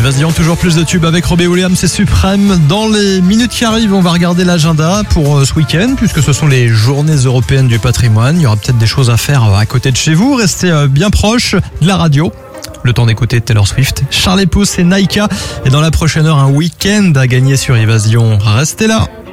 Évasion, toujours plus de tubes avec Robbie Williams, c'est suprême. Dans les minutes qui arrivent, on va regarder l'agenda pour ce week-end, puisque ce sont les journées européennes du patrimoine. Il y aura peut-être des choses à faire à côté de chez vous. Restez bien proche de la radio. Le temps d'écouter Taylor Swift, Charles Pouce et Naika. Et dans la prochaine heure, un week-end à gagner sur Évasion. Restez là.